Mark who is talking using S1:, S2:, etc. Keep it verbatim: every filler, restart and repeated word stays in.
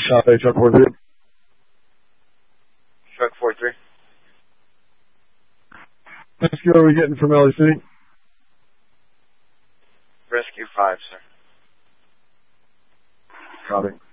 S1: Copy, truck four three.
S2: Truck four three.
S1: Rescue, are we getting from L A C?
S2: Rescue five, sir.
S1: Copy.